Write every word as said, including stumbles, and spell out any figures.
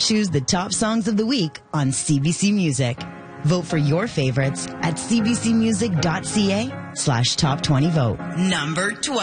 choose the top songs of the week on C B C Music. Vote for your favorites at cbcmusic.ca slash top 20 vote. Number twelve.